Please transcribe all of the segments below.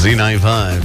Z95.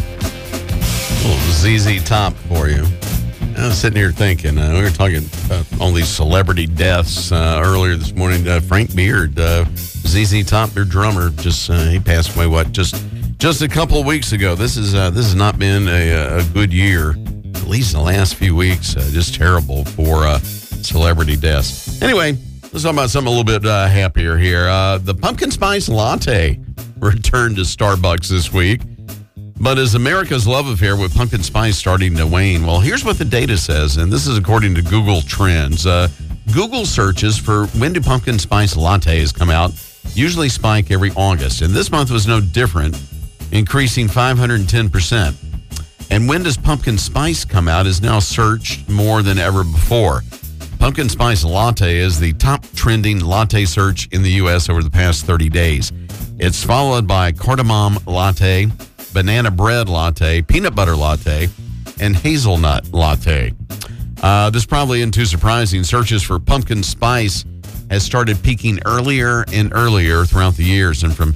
A little ZZ Top for you. I was sitting here thinking, we were talking about all these celebrity deaths earlier this morning. Frank Beard, ZZ Top, their drummer, he passed away, just a couple of weeks ago. This has not been a good year, at least in the last few weeks. Just terrible for celebrity deaths. Anyway, let's talk about something a little bit happier here. The pumpkin spice latte returned to Starbucks this week. But is America's love affair with pumpkin spice starting to wane? Well, here's what the data says, and this is according to Google Trends. Google searches for when do pumpkin spice lattes come out usually spike every August, and this month was no different, increasing 510%. And when does pumpkin spice come out is now searched more than ever before. Pumpkin spice latte is the top trending latte search in the U.S. over the past 30 days. It's followed by cardamom latte, banana bread latte, peanut butter latte, and hazelnut latte. This probably isn't too surprising. Searches for pumpkin spice has started peaking earlier and earlier throughout the years. And from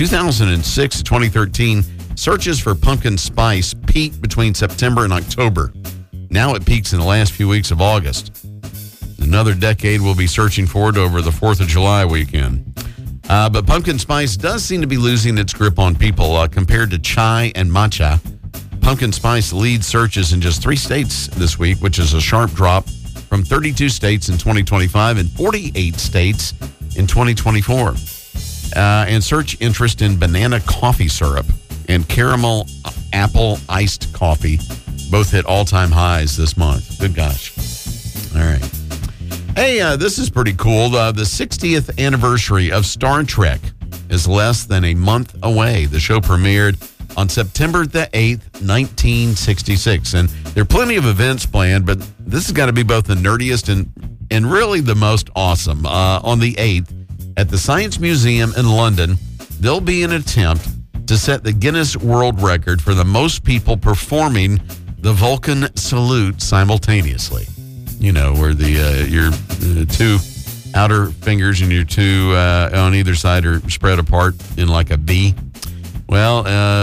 2006 to 2013, searches for pumpkin spice peaked between September and October. Now it peaks in the last few weeks of August. Another decade we'll be searching for it over the 4th of July weekend. But pumpkin spice does seem to be losing its grip on people compared to chai and matcha. Pumpkin spice leads searches in just 3 states this week, which is a sharp drop from 32 states in 2025 and 48 states in 2024. And search interest in banana coffee syrup and caramel apple iced coffee both hit all-time highs this month. Good gosh. All right. Hey, this is pretty cool. The 60th anniversary of Star Trek is less than a month away. The show premiered on September the 8th, 1966. And there are plenty of events planned, but this has got to be both the nerdiest and really the most awesome. On the 8th, at the Science Museum in London, there'll be an attempt to set the Guinness World Record for the most people performing the Vulcan salute simultaneously. You know, where your 2 outer fingers and your 2 on either side are spread apart in like a V. Well,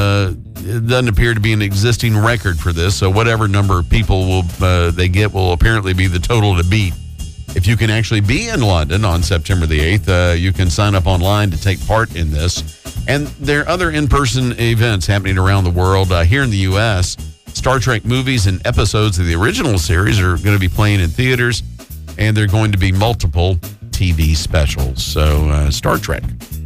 it doesn't appear to be an existing record for this, so whatever number of people they get will apparently be the total to beat. If you can actually be in London on September the 8th, you can sign up online to take part in this. And there are other in-person events happening around the world. Here in the U.S., Star Trek movies and episodes of the original series are going to be playing in theaters, and there are going to be multiple TV specials. So Star Trek,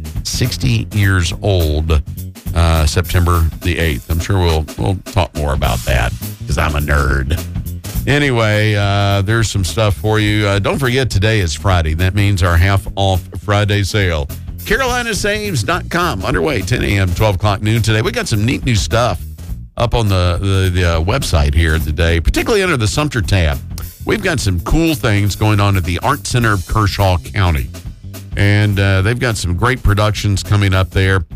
60 years old, September the 8th. I'm sure we'll talk more about that because I'm a nerd. Anyway, there's some stuff for you. Don't forget, today is Friday. That means our half-off Friday sale. CarolinaSaves.com, underway, 10 a.m., 12 o'clock noon today. We got some neat new stuff up on the website here today, particularly under the Sumter tab. We've got some cool things going on at the Art Center of Kershaw County. And they've got some great productions coming up there.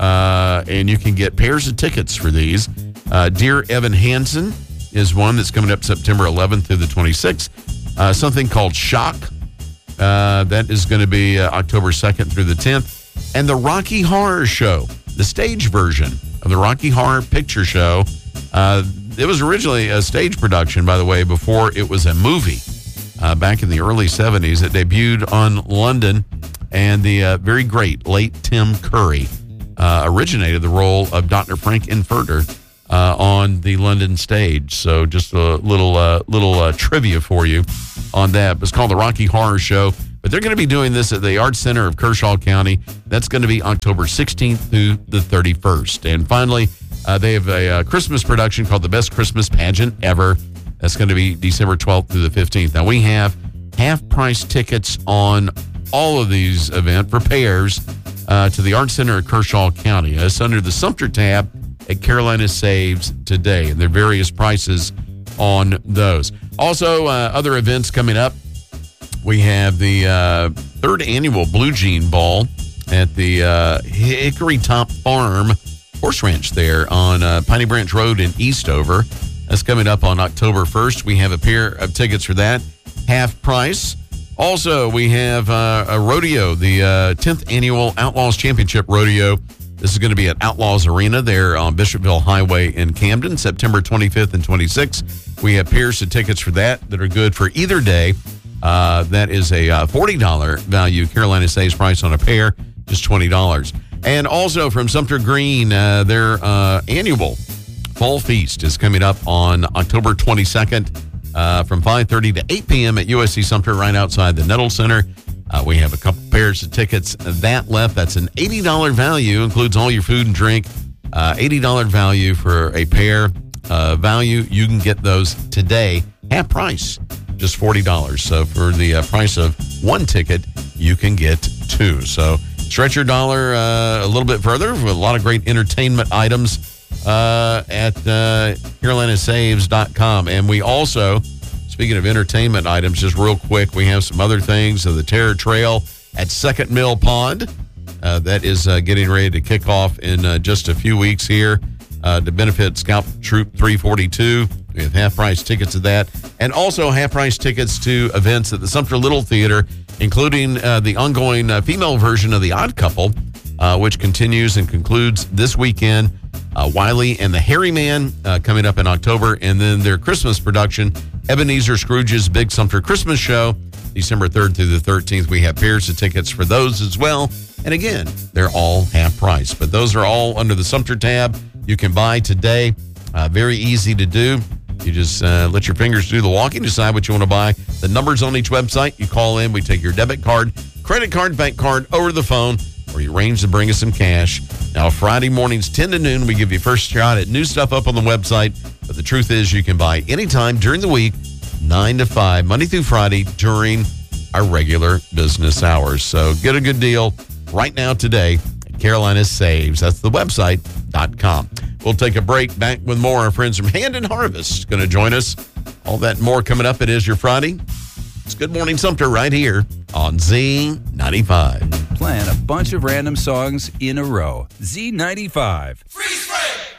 And you can get pairs of tickets for these. Dear Evan Hansen is one that's coming up September 11th through the 26th. Something called Shock. That is going to be October 2nd through the 10th. And the Rocky Horror Show, the stage version of the Rocky Horror Picture Show. It was originally a stage production, by the way, before it was a movie. Back in the early 70s, it debuted on London, and the very great late Tim Curry originated the role of Dr. Frank Infurter on the London stage. So just a little trivia for you on that. It's called the Rocky Horror Show. But they're going to be doing this at the Art Center of Kershaw County. That's going to be October 16th through the 31st. And finally, they have a Christmas production called The Best Christmas Pageant Ever. That's going to be December 12th through the 15th. Now, we have half-price tickets on all of these events for pairs to the Art Center of Kershaw County. It's under the Sumter tab at Carolina Saves today. And there are various prices on those. Also, other events coming up. We have the 3rd annual Blue Jean Ball at the Hickory Top Farm Horse Ranch there on Piney Branch Road in Eastover. That's coming up on October 1st. We have a pair of tickets for that, half price. Also, we have a rodeo, the 10th annual Outlaws Championship Rodeo. This is going to be at Outlaws Arena there on Bishopville Highway in Camden, September 25th and 26th. We have pairs of tickets for that are good for either day. That is a $40 value. Carolina Saves price on a pair, just $20. And also from Sumter Green, their annual Fall Feast is coming up on October 22nd from 5:30 to 8 p.m. at USC Sumter right outside the Nettle Center. We have a couple pairs of tickets that left. That's an $80 value, includes all your food and drink. $80 value for a pair value. You can get those today, half price, just $40. So for the price of one ticket, you can get two. So stretch your dollar a little bit further with a lot of great entertainment items at CarolinaSaves.com. And we also, speaking of entertainment items, just real quick, we have some other things. So the Terror Trail at Second Mill Pond, that is getting ready to kick off in just a few weeks here to benefit Scout Troop 342. We have half-price tickets to that. And also half-price tickets to events at the Sumter Little Theater, including the ongoing female version of The Odd Couple, which continues and concludes this weekend. Wiley and the Hairy Man coming up in October, and then their Christmas production, Ebenezer Scrooge's Big Sumter Christmas Show, December 3rd through the 13th. We have pairs of tickets for those as well. And again, they're all half price, but those are all under the Sumter tab. You can buy today. Very easy to do. You just let your fingers do the walking, decide what you want to buy. The numbers on each website, you call in, we take your debit card, credit card, bank card over the phone, or you arrange to bring us some cash. Now, Friday mornings, 10 to noon, we give you first shot at new stuff up on the website. But the truth is, you can buy anytime during the week, 9 to 5, Monday through Friday, during our regular business hours. So get a good deal right now today at Carolina Saves. That's the website.com. We'll take a break. Back with more. Our friends from Hand and Harvest going to join us. All that and more coming up. It is your Friday. It's Good Morning Sumter right here on Z95. Playing a bunch of random songs in a row. Z95. Freeze!